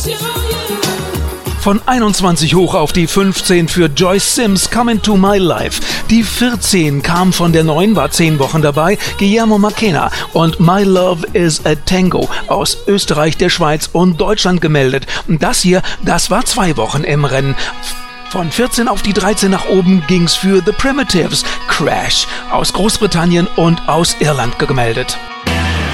Von 21 hoch auf die 15 für Joyce Sims, Come Into My Life. Die 14 kam von der 9, war 10 Wochen dabei, Guillermo Macena und My Love is a Tango aus Österreich, der Schweiz und Deutschland gemeldet. Und das hier, das war 2 Wochen im Rennen. Von 14 auf die 13 nach oben ging's für The Primitives, Crash aus Großbritannien und aus Irland gemeldet.